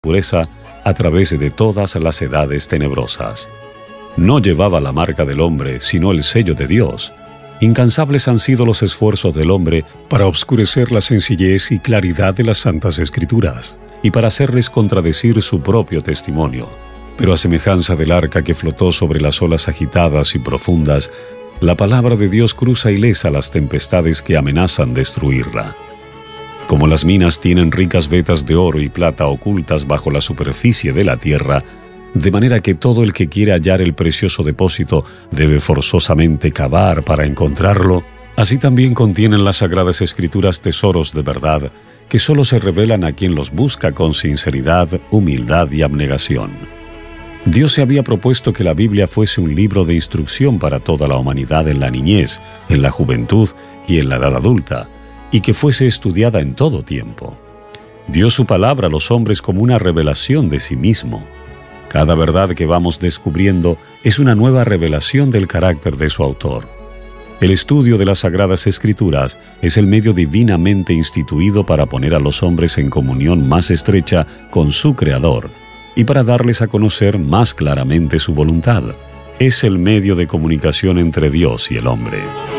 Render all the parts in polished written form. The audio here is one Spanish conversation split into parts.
pureza a través de todas las edades tenebrosas. No llevaba la marca del hombre, sino el sello de Dios. Incansables han sido los esfuerzos del hombre para obscurecer la sencillez y claridad de las Santas Escrituras y para hacerles contradecir su propio testimonio. Pero a semejanza del arca que flotó sobre las olas agitadas y profundas, la palabra de Dios cruza ilesa las tempestades que amenazan destruirla. Como las minas tienen ricas vetas de oro y plata ocultas bajo la superficie de la tierra, de manera que todo el que quiere hallar el precioso depósito debe forzosamente cavar para encontrarlo, así también contienen las Sagradas Escrituras tesoros de verdad que solo se revelan a quien los busca con sinceridad, humildad y abnegación. Dios se había propuesto que la Biblia fuese un libro de instrucción para toda la humanidad en la niñez, en la juventud y en la edad adulta, y que fuese estudiada en todo tiempo. Dio su palabra a los hombres como una revelación de sí mismo. Cada verdad que vamos descubriendo es una nueva revelación del carácter de su autor. El estudio de las Sagradas Escrituras es el medio divinamente instituido para poner a los hombres en comunión más estrecha con su Creador y para darles a conocer más claramente su voluntad. Es el medio de comunicación entre Dios y el hombre.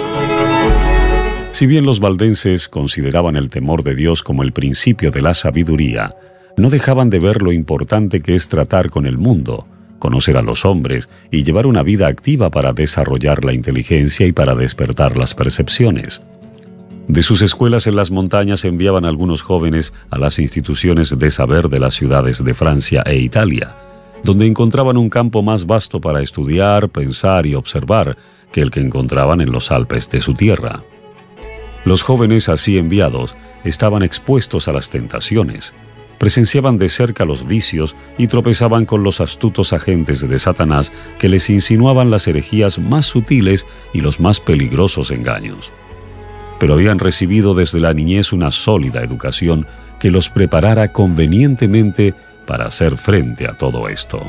Si bien los valdenses consideraban el temor de Dios como el principio de la sabiduría, no dejaban de ver lo importante que es tratar con el mundo, conocer a los hombres y llevar una vida activa para desarrollar la inteligencia y para despertar las percepciones. De sus escuelas en las montañas enviaban algunos jóvenes a las instituciones de saber de las ciudades de Francia e Italia, donde encontraban un campo más vasto para estudiar, pensar y observar que el que encontraban en los Alpes de su tierra. Los jóvenes así enviados estaban expuestos a las tentaciones, presenciaban de cerca los vicios y tropezaban con los astutos agentes de Satanás que les insinuaban las herejías más sutiles y los más peligrosos engaños. Pero habían recibido desde la niñez una sólida educación que los preparara convenientemente para hacer frente a todo esto.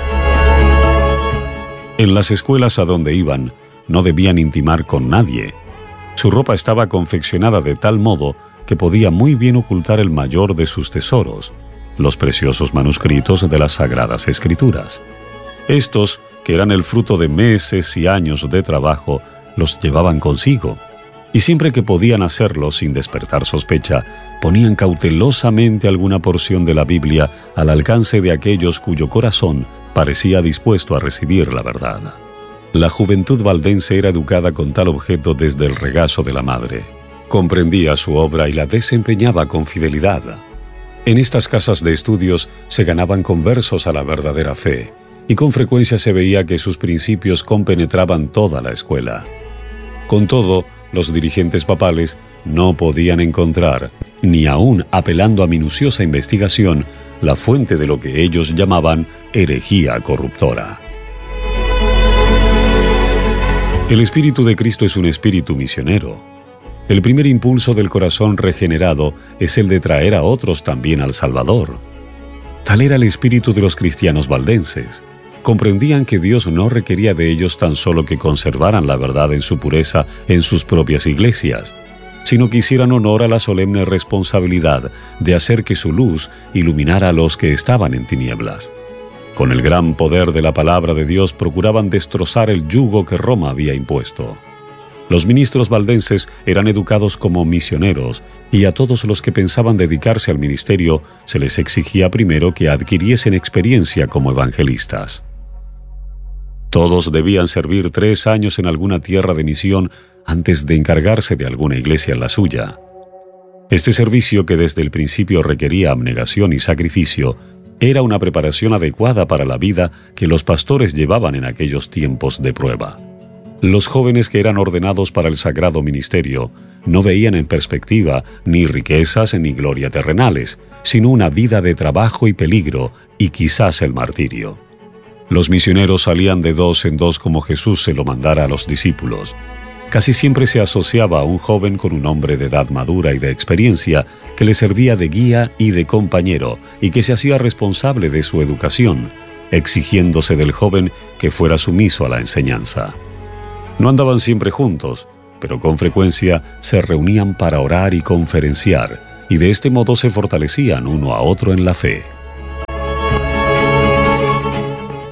En las escuelas a donde iban, no debían intimar con nadie. Su ropa estaba confeccionada de tal modo que podía muy bien ocultar el mayor de sus tesoros, los preciosos manuscritos de las Sagradas Escrituras. Estos, que eran el fruto de meses y años de trabajo, los llevaban consigo, y siempre que podían hacerlo sin despertar sospecha, ponían cautelosamente alguna porción de la Biblia al alcance de aquellos cuyo corazón parecía dispuesto a recibir la verdad. La juventud valdense era educada con tal objeto desde el regazo de la madre. Comprendía su obra y la desempeñaba con fidelidad. En estas casas de estudios se ganaban conversos a la verdadera fe, y con frecuencia se veía que sus principios compenetraban toda la escuela. Con todo, los dirigentes papales no podían encontrar, ni aun apelando a minuciosa investigación, la fuente de lo que ellos llamaban herejía corruptora. El Espíritu de Cristo es un espíritu misionero. El primer impulso del corazón regenerado es el de traer a otros también al Salvador. Tal era el espíritu de los cristianos valdenses. Comprendían que Dios no requería de ellos tan solo que conservaran la verdad en su pureza en sus propias iglesias, sino que hicieran honor a la solemne responsabilidad de hacer que su luz iluminara a los que estaban en tinieblas. Con el gran poder de la palabra de Dios procuraban destrozar el yugo que Roma había impuesto. Los ministros valdenses eran educados como misioneros y a todos los que pensaban dedicarse al ministerio se les exigía primero que adquiriesen experiencia como evangelistas. Todos debían servir 3 años en alguna tierra de misión antes de encargarse de alguna iglesia en la suya. Este servicio, que desde el principio requería abnegación y sacrificio, era una preparación adecuada para la vida que los pastores llevaban en aquellos tiempos de prueba. Los jóvenes que eran ordenados para el sagrado ministerio no veían en perspectiva ni riquezas ni gloria terrenales, sino una vida de trabajo y peligro y quizás el martirio. Los misioneros salían de 2 en 2 como Jesús se lo mandara a los discípulos. Casi siempre se asociaba a un joven con un hombre de edad madura y de experiencia que le servía de guía y de compañero y que se hacía responsable de su educación, exigiéndose del joven que fuera sumiso a la enseñanza. No andaban siempre juntos, pero con frecuencia se reunían para orar y conferenciar, y de este modo se fortalecían uno a otro en la fe.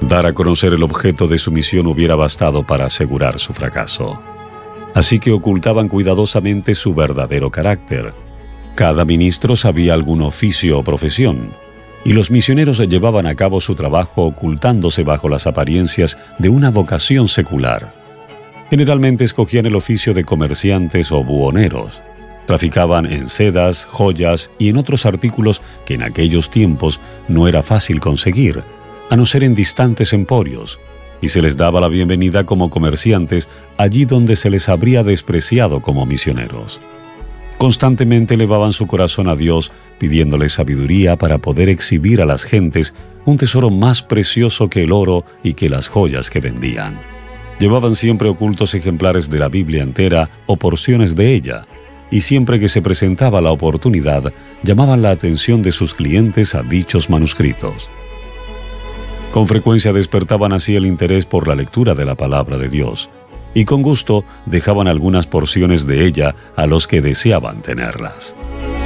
Dar a conocer el objeto de su misión hubiera bastado para asegurar su fracaso. Así que ocultaban cuidadosamente su verdadero carácter. Cada ministro sabía algún oficio o profesión, y los misioneros llevaban a cabo su trabajo ocultándose bajo las apariencias de una vocación secular. Generalmente escogían el oficio de comerciantes o buhoneros. Traficaban en sedas, joyas y en otros artículos que en aquellos tiempos no era fácil conseguir, a no ser en distantes emporios, y se les daba la bienvenida como comerciantes allí donde se les habría despreciado como misioneros. Constantemente elevaban su corazón a Dios, pidiéndole sabiduría para poder exhibir a las gentes un tesoro más precioso que el oro y que las joyas que vendían. Llevaban siempre ocultos ejemplares de la Biblia entera o porciones de ella, y siempre que se presentaba la oportunidad, llamaban la atención de sus clientes a dichos manuscritos. Con frecuencia despertaban así el interés por la lectura de la palabra de Dios, y con gusto dejaban algunas porciones de ella a los que deseaban tenerlas.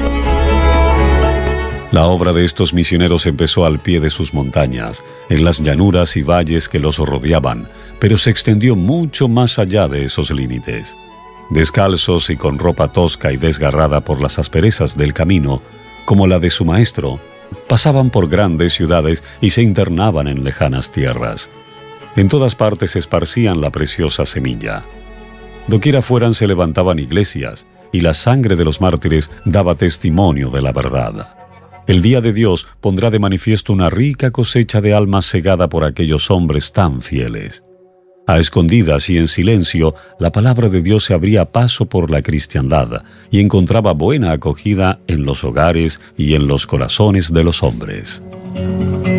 La obra de estos misioneros empezó al pie de sus montañas, en las llanuras y valles que los rodeaban, pero se extendió mucho más allá de esos límites. Descalzos y con ropa tosca y desgarrada por las asperezas del camino, como la de su maestro, pasaban por grandes ciudades y se internaban en lejanas tierras. En todas partes esparcían la preciosa semilla. Doquiera fueran se levantaban iglesias, y la sangre de los mártires daba testimonio de la verdad. El día de Dios pondrá de manifiesto una rica cosecha de almas segada por aquellos hombres tan fieles. A escondidas y en silencio, la palabra de Dios se abría paso por la cristiandad y encontraba buena acogida en los hogares y en los corazones de los hombres.